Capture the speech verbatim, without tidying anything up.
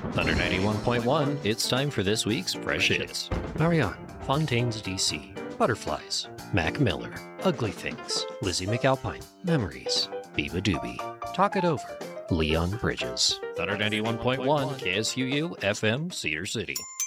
Thunder ninety-one point one, it's time for this week's Fresh Hits. Marianne, Fontaines, D C, Butterflies, Mac Miller, Ugly Things, Lizzie McAlpine, Memories, Biba Doobie, Talk It Over, Leon Bridges. Thunder ninety-one point one, K S U U, F M, Cedar City.